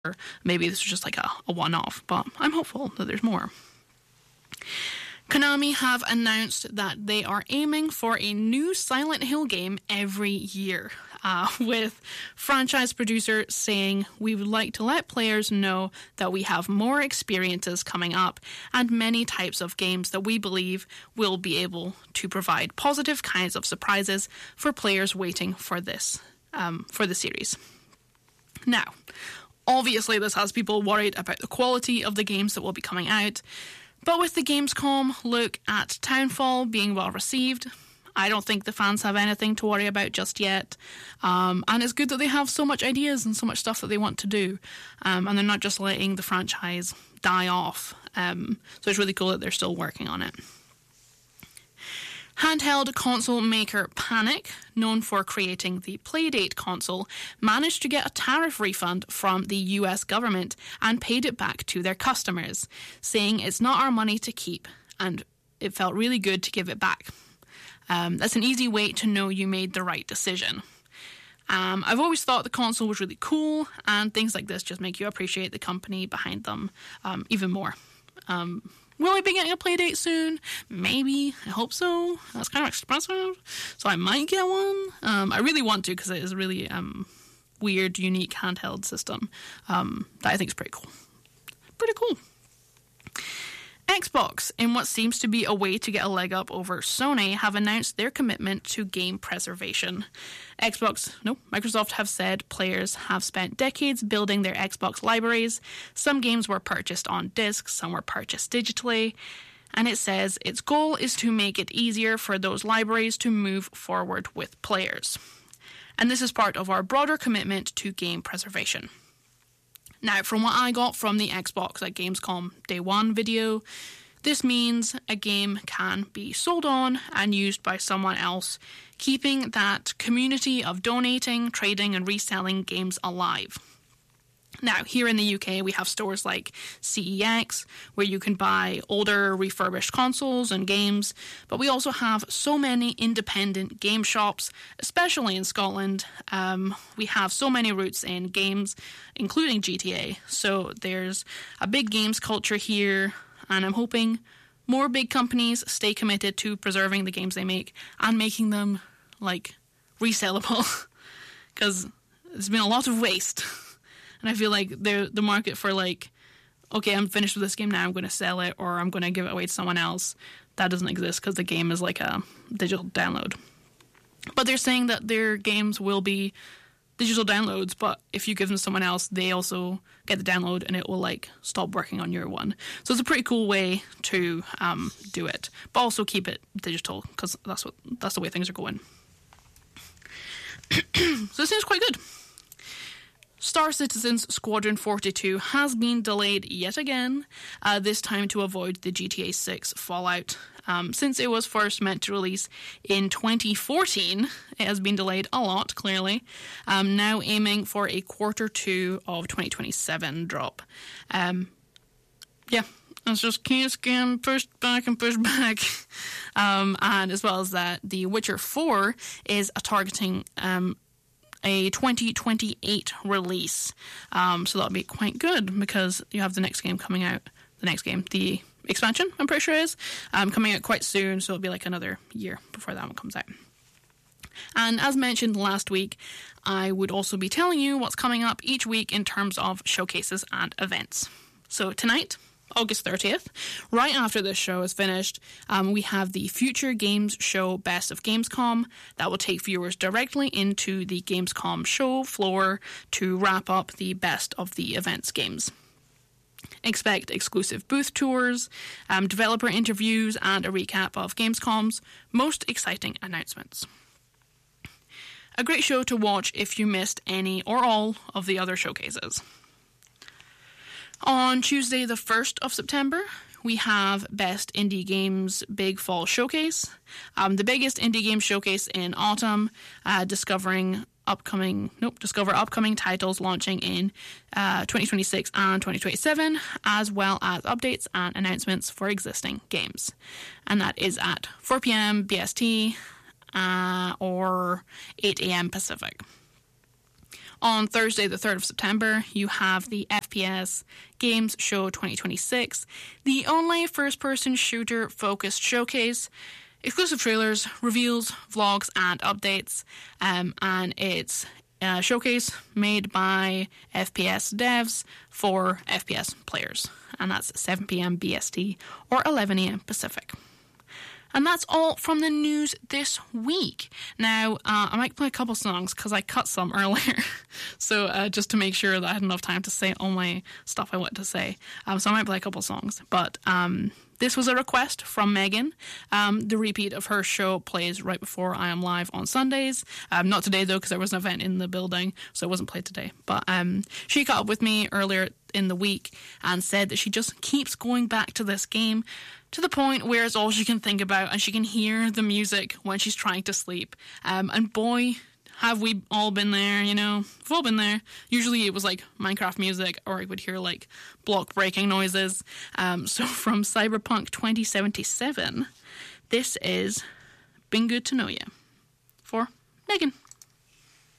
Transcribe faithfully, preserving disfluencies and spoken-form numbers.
maybe this is just like a, a one-off, but I'm hopeful that there's more. Konami have announced that they are aiming for a new Silent Hill game every year, uh, with franchise producer saying, "We would like to let players know that we have more experiences coming up and many types of games that we believe will be able to provide positive kinds of surprises for players waiting for this, um, for the series." Now, obviously this has people worried about the quality of the games that will be coming out. But with the Gamescom look at Townfall being well received, I don't think the fans have anything to worry about just yet. Um, and it's good that they have so much ideas and so much stuff that they want to do. Um, and they're not just letting the franchise die off. Um, so it's really cool that they're still working on it. Handheld console maker Panic, known for creating the Playdate console, managed to get a tariff refund from the U S government and paid it back to their customers, saying it's not our money to keep and it felt really good to give it back. Um, that's an easy way to know you made the right decision. Um, I've always thought the console was really cool, and things like this just make you appreciate the company behind them um, even more. Um, Will I be getting a Playdate soon? Maybe. I hope so. That's kind of expensive, so I might get one. Um, I really want to because it is a really um, weird, unique handheld system um, that I think is pretty cool. Pretty cool. Xbox, in what seems to be a way to get a leg up over Sony, have announced their commitment to game preservation. Xbox, no, Microsoft have said players have spent decades building their Xbox libraries. Some games were purchased on disc, some were purchased digitally. And it says its goal is to make it easier for those libraries to move forward with players. And this is part of our broader commitment to game preservation. Now, from what I got from the Xbox at Gamescom Day one video, this means a game can be sold on and used by someone else, keeping that community of donating, trading and reselling games alive. Now, here in the U K, we have stores like C E X, where you can buy older refurbished consoles and games, but we also have so many independent game shops, especially in Scotland. Um, we have so many roots in games, including G T A, so there's a big games culture here, and I'm hoping more big companies stay committed to preserving the games they make and making them, like, resellable, because there's been a lot of waste. And I feel like the the market for, like, okay, I'm finished with this game now, I'm going to sell it, or I'm going to give it away to someone else, that doesn't exist because the game is like a digital download. But they're saying that their games will be digital downloads, but if you give them to someone else, they also get the download and it will, like, stop working on your one. So it's a pretty cool way to um, do it, but also keep it digital because that's what that's the way things are going. So it seems quite good. Star Citizen's Squadron forty-two has been delayed yet again, uh, this time to avoid the G T A six fallout. Um, since it was first meant to release in twenty fourteen, it has been delayed a lot, clearly, um, now aiming for a quarter two of twenty twenty-seven drop. Um, yeah, it just keeps getting pushed back and pushed back. um, and as well as that, The Witcher four is a targeting... Um, a twenty twenty-eight release. Um, so that'll be quite good because you have the next game coming out, the next game, the expansion, I'm pretty sure it is, um, coming out quite soon, so it'll be like another year before that one comes out. And as mentioned last week, I would also be telling you what's coming up each week in terms of showcases and events. So tonight, August thirtieth, right after this show is finished, um, we have the Future Games Show Best of Gamescom that will take viewers directly into the Gamescom show floor to wrap up the best of the event's games. Expect exclusive booth tours, um, developer interviews, and a recap of Gamescom's most exciting announcements. A great show to watch if you missed any or all of the other showcases. On Tuesday, the first of September, we have Best Indie Games Big Fall Showcase, um, the biggest indie game showcase in autumn, uh, discovering upcoming, nope, discover upcoming titles launching in uh, twenty twenty-six and twenty twenty-seven, as well as updates and announcements for existing games. And that is at four p.m. B S T uh, or eight a.m. Pacific. On Thursday, the third of September, you have the F P S Games Show twenty twenty-six, the only first-person shooter-focused showcase. Exclusive trailers, reveals, vlogs, and updates. Um, and it's a showcase made by F P S devs for F P S players. And that's seven p.m. B S T or eleven a.m. Pacific. And that's all from the news this week. Now, uh, I might play a couple songs because I cut some earlier. so uh, just to make sure that I had enough time to say all my stuff I wanted to say. Um, so I might play a couple songs. But um, this was a request from Megan. Um, the repeat of her show plays right before I am live on Sundays. Um, not today, though, because there was an event in the building, so it wasn't played today. But um, she caught up with me earlier in the week and said that she just keeps going back to this game to the point where it's all she can think about, and she can hear the music when she's trying to sleep. Um, and boy, have we all been there, you know? We've all been there. Usually it was like Minecraft music, or I would hear like block breaking noises. Um, so from Cyberpunk twenty seventy-seven, this is Been Good to Know Ya for Megan.